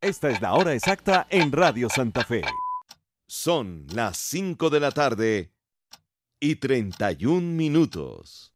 Esta es la hora exacta en Radio Santa Fe. Son las 5 de la tarde y 31 minutos.